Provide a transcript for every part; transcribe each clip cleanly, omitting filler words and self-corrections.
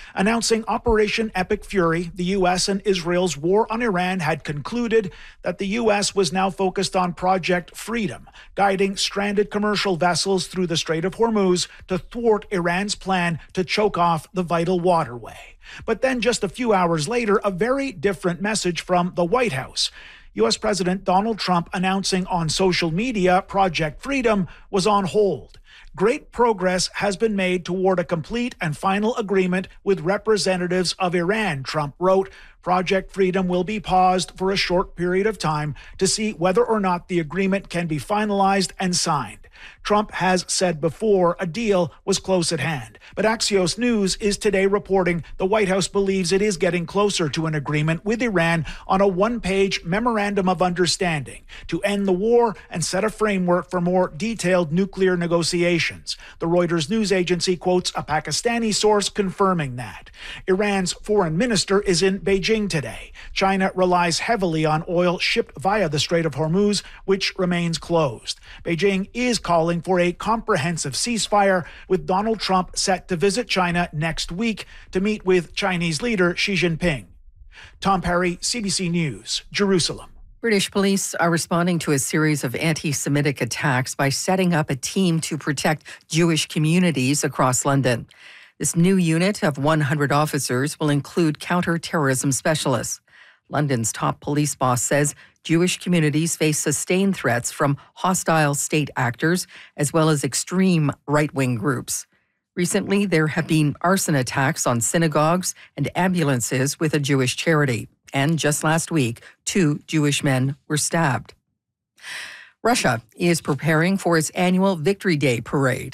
Announcing Operation Epic Fury, the U.S. and Israel's war on Iran had concluded that the U.S. was now focused on Project Freedom, guiding stranded commercial vessels through the Strait of Hormuz to thwart Iran's plan to choke off the vital waterway. But then just a few hours later, a very different message from the White House. U.S. President Donald Trump announcing on social media Project Freedom was on hold. Great progress has been made toward a complete and final agreement with representatives of Iran, Trump wrote. Project Freedom will be paused for a short period of time to see whether or not the agreement can be finalized and signed. Trump has said before a deal was close at hand. But Axios News is today reporting the White House believes it is getting closer to an agreement with Iran on a one-page memorandum of understanding to end the war and set a framework for more detailed nuclear negotiations. The Reuters news agency quotes a Pakistani source confirming that. Iran's foreign minister is in Beijing today. China relies heavily on oil shipped via the Strait of Hormuz, which remains closed. Beijing is calling for a comprehensive ceasefire, with Donald Trump set to visit China next week to meet with Chinese leader Xi Jinping. Tom Perry, CBC News, Jerusalem. British police are responding to a series of anti-Semitic attacks by setting up a team to protect Jewish communities across London. This new unit of 100 officers will include counter-terrorism specialists. London's top police boss says Jewish communities face sustained threats from hostile state actors as well as extreme right-wing groups. Recently, there have been arson attacks on synagogues and ambulances with a Jewish charity. And just last week, 2 Jewish men were stabbed. Russia is preparing for its annual Victory Day parade.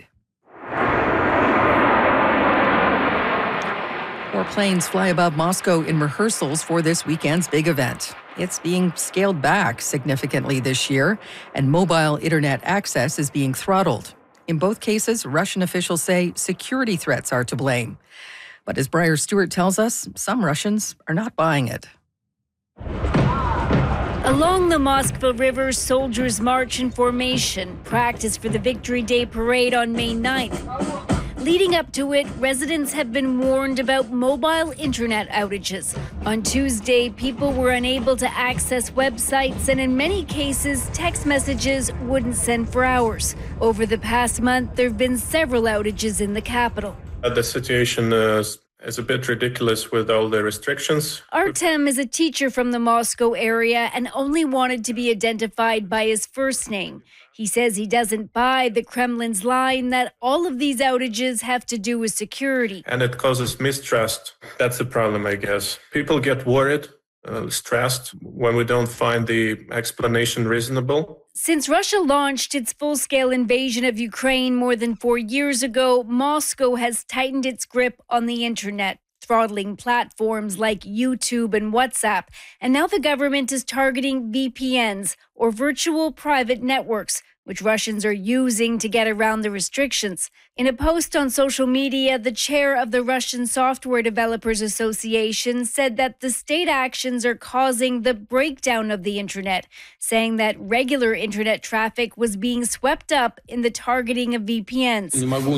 Planes fly above Moscow in rehearsals for this weekend's big event. It's being scaled back significantly this year, and mobile internet access is being throttled. In both cases, Russian officials say security threats are to blame. But as Briar Stewart tells us, some Russians are not buying it. Along the Moskva River, soldiers march in formation, practice for the Victory Day parade on May 9th. Leading up to it, residents have been warned about mobile internet outages. On Tuesday, people were unable to access websites, and in many cases, text messages wouldn't send for hours. Over the past month, there have been several outages in the capital. The situation is a bit ridiculous with all the restrictions. Artem is a teacher from the Moscow area and only wanted to be identified by his first name. He says he doesn't buy the Kremlin's line that all of these outages have to do with security. And it causes mistrust. That's the problem, I guess. People get worried, stressed when we don't find the explanation reasonable. Since Russia launched its full-scale invasion of Ukraine more than 4 years ago, Moscow has tightened its grip on the internet, throttling platforms like YouTube and WhatsApp. And now the government is targeting VPNs, or virtual private networks, which Russians are using to get around the restrictions. In a post on social media, the chair of the Russian Software Developers Association said that the state actions are causing the breakdown of the internet, saying that regular internet traffic was being swept up in the targeting of VPNs.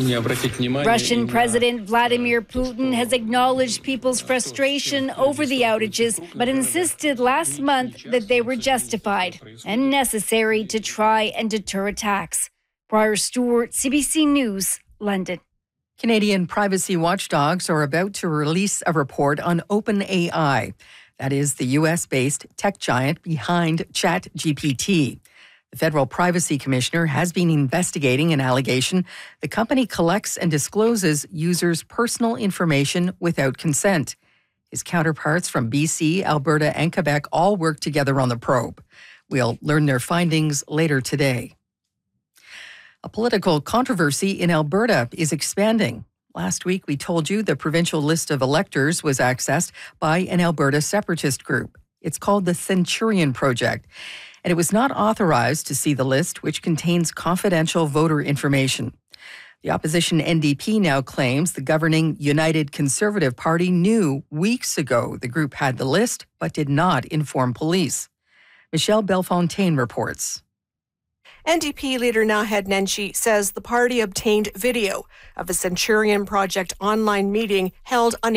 Russian President Vladimir Putin has acknowledged people's frustration over the outages, but insisted last month that they were justified and necessary to try and deter attacks. Briar Stewart, CBC News, London. Canadian privacy watchdogs are about to release a report on OpenAI. That is the U.S.-based tech giant behind ChatGPT. The Federal Privacy Commissioner has been investigating an allegation the company collects and discloses users' personal information without consent. His counterparts from BC, Alberta, and Quebec all work together on the probe. We'll learn their findings later today. A political controversy in Alberta is expanding. Last week, we told you the provincial list of electors was accessed by an Alberta separatist group. It's called the Centurion Project, and it was not authorized to see the list, which contains confidential voter information. The opposition NDP now claims the governing United Conservative Party knew weeks ago the group had the list, but did not inform police. Michelle Bellefontaine reports. NDP leader Naheed Nenshi says the party obtained video of a Centurion Project online meeting held on